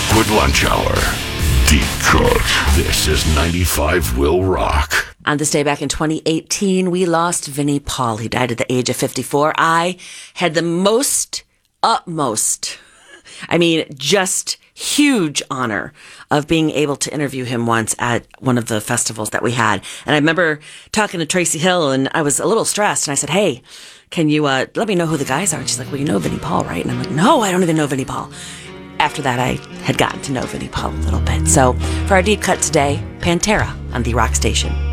Liquid Lunch Hour. Deep Cut. This is 95 Will Rock. On this day back in 2018, we lost Vinnie Paul. He died at the age of 54. I had the just huge honor of being able to interview him once at one of the festivals that we had. And I remember talking to Tracy Hill, and I was a little stressed, and I said, hey, can you let me know who the guys are? And she's like, well, you know Vinnie Paul, right? And I'm like, no, I don't even know Vinnie Paul. After that, I had gotten to know Vinnie Paul a little bit. So for our Deep Cut today, Pantera on the Rock Station.